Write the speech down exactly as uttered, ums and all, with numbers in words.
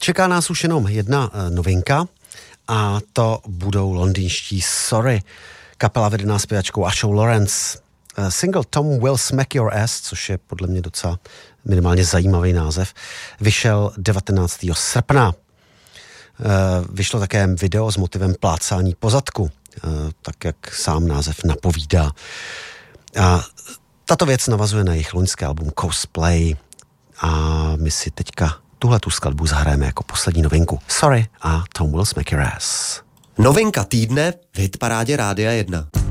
Čeká nás už jenom jedna novinka a to budou londýnští Sorry, kapela vedená zpěvačkou Ashou Lawrence. Single Tom Will Smack Your Ass, což je podle mě docela minimálně zajímavý název, vyšel devatenáctého srpna. Vyšlo také video s motivem plácání po zadku, tak jak sám název napovídá. A tato věc navazuje na jejich loňský album Cosplay a my si teďka tuhle tu skladbu zahrajeme jako poslední novinku. Sorry a Tom Will Smack Your Ass. Novinka týdne v hitparádě Rádia jedna.